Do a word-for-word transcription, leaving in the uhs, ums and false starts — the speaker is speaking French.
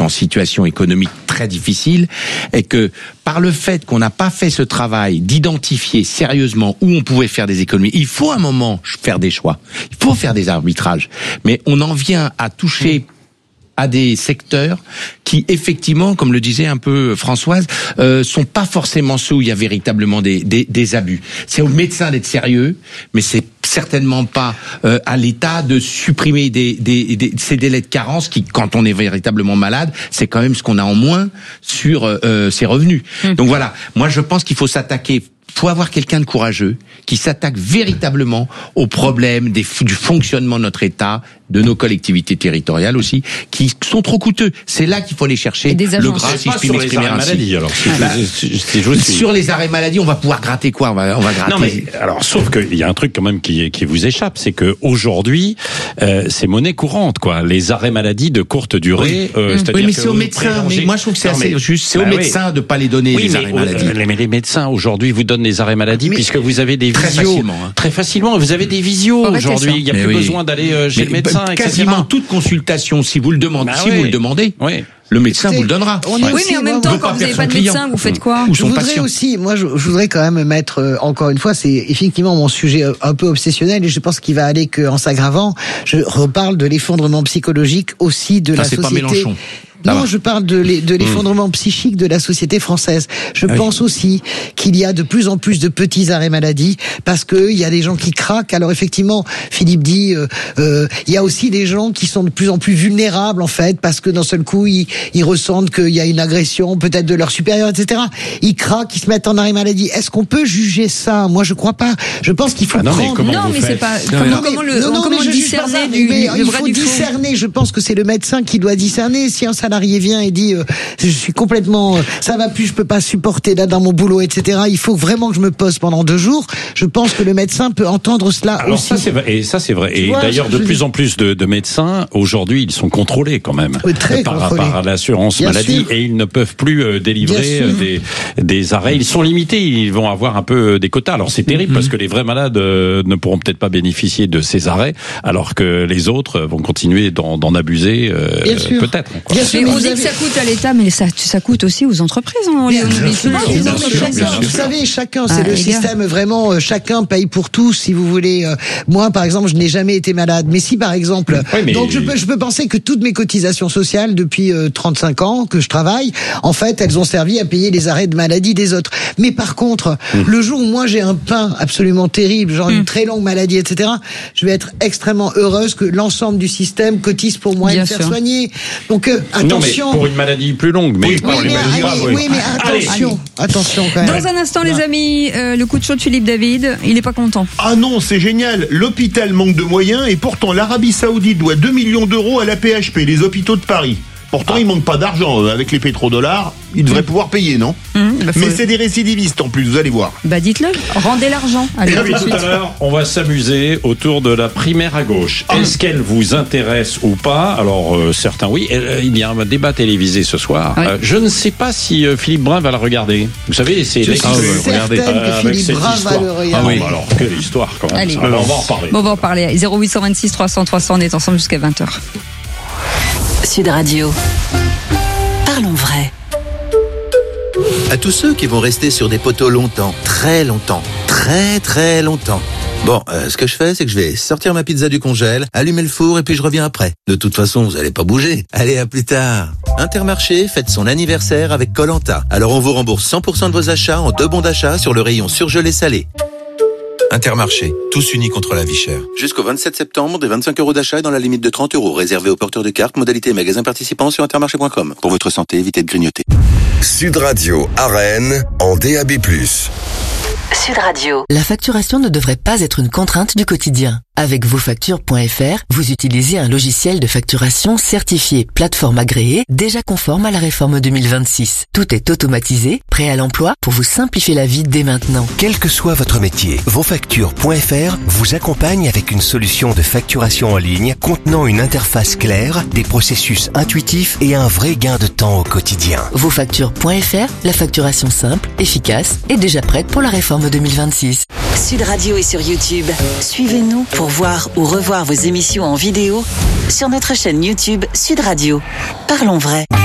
en situation économique très difficile, et que par le fait qu'on n'a pas fait ce travail d'identifier sérieusement où on pouvait faire des économies, il faut à un moment faire des choix, il faut faire des arbitrages, mais on en vient à toucher à des secteurs qui, effectivement, comme le disait un peu Françoise, euh, sont pas forcément ceux où il y a véritablement des, des, des abus. C'est au médecin d'être sérieux, mais c'est certainement pas euh, à l'État de supprimer des, des, des, ces délais de carence qui, quand on est véritablement malade, c'est quand même ce qu'on a en moins sur euh, ses revenus. Mmh. Donc voilà, moi je pense qu'il faut s'attaquer. Faut avoir quelqu'un de courageux qui s'attaque véritablement aux problèmes des, du fonctionnement de notre État, de nos collectivités territoriales aussi, qui sont trop coûteux. C'est là qu'il faut aller chercher le gras, si je puis m'exprimer ainsi. Maladie, alors, si ah, je, si je suis... Sur les arrêts maladie, on va pouvoir gratter quoi ? On va, on va gratter. Non mais alors, sauf qu'il y a un truc quand même qui, qui vous échappe, c'est que aujourd'hui, euh, c'est monnaie courante, quoi. Les arrêts maladie de courte durée. Oui, euh, mmh. oui mais c'est aux médecins. Mais moi, je trouve que c'est non, assez mais... juste. C'est bah aux oui. médecins de pas les donner oui, les arrêts mais, maladie. Euh, mais les médecins aujourd'hui vous donnent les arrêts maladie mais puisque vous avez des très visios facilement, hein. très facilement. Vous avez des visios aujourd'hui. Il n'y a mais plus oui. besoin d'aller euh, chez mais, le médecin. Bah, quasiment toute consultation, si vous le demandez, bah, si oui. vous le demandez. Oui. Le médecin vous le donnera. On est oui, mais en même temps, quand vous n'avez pas de médecin, vous faites quoi ? Ou je son voudrais patient. aussi, moi, je, je voudrais quand même mettre, euh, encore une fois, c'est effectivement mon sujet un peu obsessionnel et je pense qu'il va aller qu'en s'aggravant. Je reparle de l'effondrement psychologique aussi de ça, la c'est société. Pas Mélenchon. Non, je parle de, de l'effondrement mmh. psychique de la société française. Je ah pense oui. aussi qu'il y a de plus en plus de petits arrêts maladie parce que il y a des gens qui craquent. Alors effectivement, Philippe dit, euh, euh, il y a aussi des gens qui sont de plus en plus vulnérables en fait parce que d'un seul coup ils, ils ressentent qu'il y a une agression peut-être de leur supérieur, et cetera. Ils craquent, ils se mettent en arrêt maladie. Est-ce qu'on peut juger ça ? Moi, je crois pas. Je pense qu'il faut ah non, prendre. Mais comment non, vous mais faites c'est pas. Non, comment, non, comment mais, le non, non, comment mais discerner du, mais du il vrai faut du discerner. Je pense que c'est le médecin qui doit discerner. Si un salarié vient et dit euh, je suis complètement euh, ça va plus, je peux pas supporter là dans mon boulot, et cetera. Il faut vraiment que je me pose pendant deux jours. Je pense que le médecin peut entendre cela Alors aussi. Ça, c'est vrai, et ça c'est vrai. Tu et vois, d'ailleurs, de plus dis... en plus de, de médecins aujourd'hui, ils sont contrôlés quand même oui, très par, contrôlés. par l'assurance Bien maladie sûr. Et ils ne peuvent plus euh, délivrer euh, des, des arrêts. Ils sont limités. Ils vont avoir un peu des quotas. Alors c'est terrible mm-hmm. parce que les vrais malades euh, ne pourront peut-être pas bénéficier de ces arrêts, alors que les autres vont continuer d'en, d'en abuser euh, peut-être. Quoi. Bien sûr, mais on dit avez... que ça coûte à l'État, mais ça, ça coûte aussi aux entreprises. On les oublie souvent. Vous savez, chacun, c'est ah, le système gars. Vraiment. Euh, chacun paye pour tout, si vous voulez. Euh, moi, par exemple, je n'ai jamais été malade. Mais si, par exemple, oui, mais... donc je peux, je peux penser que toutes mes cotisations sociales depuis euh, trente-cinq ans que je travaille, en fait, elles ont servi à payer les arrêts de maladie des autres. Mais par contre, mmh. le jour où moi j'ai un pain absolument terrible, genre mmh. une très longue maladie, et cetera, je vais être extrêmement heureuse que l'ensemble du système cotise pour moi Bien et me faire sûr. soigner. Donc euh, attention. Non, mais pour une maladie plus longue, mais oui, pas oui, les maladies graves. Oui, oui, mais attention, Allez. attention quand même. Dans un instant, les amis, euh, le coup de chaud de Philippe David, il n'est pas content. Ah non, c'est génial. L'hôpital manque de moyens et pourtant l'Arabie Saoudite doit deux millions d'euros à la P H P, les hôpitaux de Paris. Pourtant, ah. il manque pas d'argent. Avec les pétrodollars, ils devraient mmh. pouvoir payer, non mmh, bah Mais c'est des récidivistes en plus, vous allez voir. Bah dites-le, rendez l'argent. Allez, et puis tout à l'heure, on va s'amuser autour de la primaire à gauche. Ah. Est-ce qu'elle vous intéresse ou pas ? Alors, euh, certains oui. Euh, il y a un débat télévisé ce soir. Oui. Euh, je ne sais pas si euh, Philippe Brun va le regarder. Vous savez, c'est... Je suis certaine euh, que Philippe Brun va le regarder. Ah oui. Alors, quelle histoire quand même. Ça. Alors, on va en reparler. Bon, on va en reparler. zéro huit cent vingt-six trois cents trois cents, on est ensemble jusqu'à vingt heures. Sud Radio. Parlons vrai. À tous ceux qui vont rester sur des poteaux longtemps, très longtemps, très très longtemps. Bon, euh, ce que je fais, c'est que je vais sortir ma pizza du congèle, allumer le four et puis je reviens après. De toute façon, vous allez pas bouger. Allez, à plus tard. Intermarché fête son anniversaire avec Koh-Lanta. Alors on vous rembourse cent pour cent de vos achats en deux bons d'achat sur le rayon surgelé salé. Intermarché, tous unis contre la vie chère. Jusqu'au vingt-sept septembre, des vingt-cinq euros d'achat dans la limite de trente euros, réservé aux porteurs de cartes, modalité magasin participant sur intermarché point com. Pour votre santé, évitez de grignoter. Sud Radio à Rennes en D A B plus. Sud Radio. La facturation ne devrait pas être une contrainte du quotidien. Avec vosfactures point f r, vous utilisez un logiciel de facturation certifié plateforme agréée, déjà conforme à la réforme deux mille vingt-six. Tout est automatisé, prêt à l'emploi pour vous simplifier la vie dès maintenant. Quel que soit votre métier, vosfactures point f r vous accompagne avec une solution de facturation en ligne contenant une interface claire, des processus intuitifs et un vrai gain de temps au quotidien. vosfactures point f r, la facturation simple, efficace et déjà prête pour la réforme deux mille vingt-six. Sud Radio est sur YouTube. Suivez-nous pour voir ou revoir vos émissions en vidéo sur notre chaîne YouTube Sud Radio. Parlons vrai.